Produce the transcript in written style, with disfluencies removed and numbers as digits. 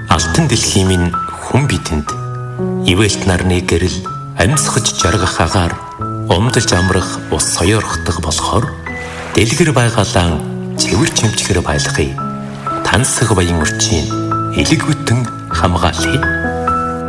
алтан дэлхийн минь хүн бидэнд ивэлт нарны гэрэл амьсгаж жаргах агаар умдалж амрах ус соёорхдог болохоор дэлгэр байгалаан цэвэр чимчгэр байлгая. Тансаг баян өрчийн элэг бүтэн хамгаалъя.